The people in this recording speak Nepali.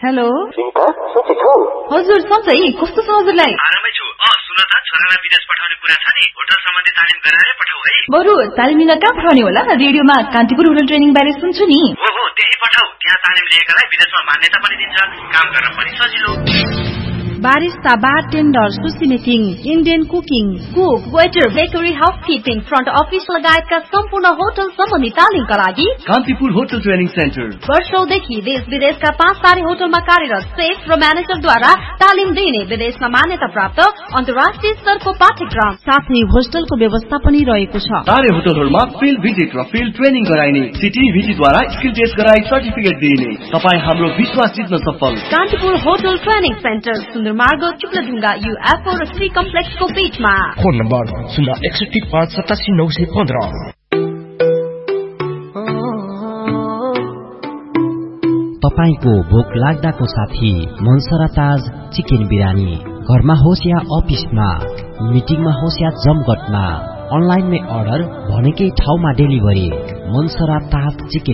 हेलो सुनिता सन्चै छौ? हजुर सन्चै, कस्तो छ हजुरलाई? आरामै छु। सुन त, छोरालाई विदेश पठाउने कुरा छ नि, होटल सम्बन्धी तालिम गराएर पठाऊ है। बरु तालिम लिन कहाँ पठाउने होला? रेडियोमा कान्तिपुर होटल ट्रेनिङ बारे सुन्छु नि। हो त्यही पठाऊ। त्यहाँ तालिम लिएकालाई विदेशमा मान्यता पनि दिन्छ, काम गर्न पनि सजिलो। बारिस्ता, बारटेन्डर, सुसी making, Indian cooking, cook, waiter, bakery, housekeeping, front office लगायतका सम्पूर्ण होटल सम्बन्धी तालिमका लागि कान्तिपुर होटल ट्रेनिङ सेन्टर वर्षौंदेखि देश विदेशका 5 तारे होटलमा कार्यरत सेफ र म्यानेजरद्वारा तालिम दिइने विदेशमा मान्यता प्राप्त अन्तर्राष्ट्रिय स्तरको पाठ्यक्रम साथै होस्टलको व्यवस्था पनि रहेको छ। तारे होटलहरुमा फिल्ड भिजिट र फिल्ड ट्रेनिङ गराइने, सिटिभिटीद्वारा स्किल टेस्ट गराई सर्टिफिकेट दिइने। तपाई हाम्रो विश्वास जित्न सफल। Kantipur hotel training centre, सुन्दरमार्ग, चुक्लढुङ्गा, UFO र श्री कम्प्लेक्सको बीचमा। Phone number 061587915। तपाईको भोक लाग्दाको साथी मनसरा ताज चिकन बिरानी। घरमा होस् या अफिसमा, मिटिङमा होस् या जमघटमा, अनलाइनमै अर्डर, भनेकै ठाउँमा डेलिभरी। मनसरा ताज चिकन